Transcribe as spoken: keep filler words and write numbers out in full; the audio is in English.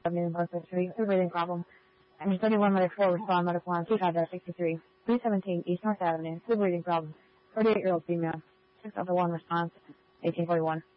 Avenue, Northwest Street, food breathing problem. And thirty-one letter four, respond medical on C address sixty-three, three seventeen East North Avenue, food breathing problem, forty-eight-year-old female, six over one response, eighteen forty-one.